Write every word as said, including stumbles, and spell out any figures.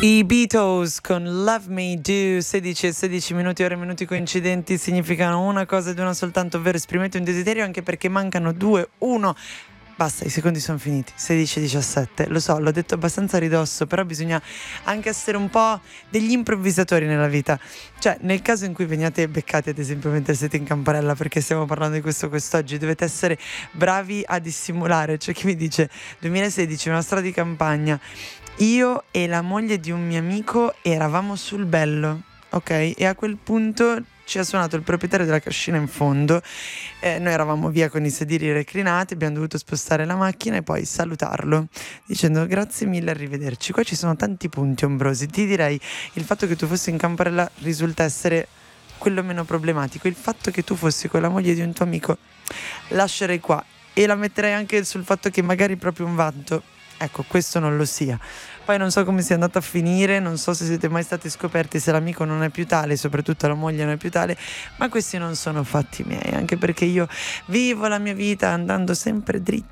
I Beatles con Love Me Do. Sedici e sedici minuti, ore e minuti coincidenti significano una cosa ed una soltanto, ovvero esprimete un desiderio, anche perché mancano due, uno. Basta, i secondi sono finiti. Sedici e diciassette. Lo so, l'ho detto abbastanza a ridosso, però bisogna anche essere un po' degli improvvisatori nella vita. Cioè, nel caso in cui veniate beccati, ad esempio, mentre siete in camparella, perché stiamo parlando di questo quest'oggi, dovete essere bravi a dissimulare. C'è chi mi dice duemilasedici, una strada di campagna. Io e la moglie di un mio amico eravamo sul Bello, ok? E a quel punto ci ha suonato il proprietario della cascina in fondo, eh, noi eravamo via con i sedili reclinati, abbiamo dovuto spostare la macchina e poi salutarlo dicendo grazie mille, arrivederci. Qua ci sono tanti punti ombrosi. Ti direi, il fatto che tu fossi in camparella risulta essere quello meno problematico. Il fatto che tu fossi con la moglie di un tuo amico lascerei qua, e la metterei anche sul fatto che magari proprio un vanto, ecco, questo non lo sia. Poi non so come sia andato a finire, non so se siete mai stati scoperti, se l'amico non è più tale, soprattutto la moglie non è più tale, ma questi non sono fatti miei, anche perché io vivo la mia vita andando sempre dritta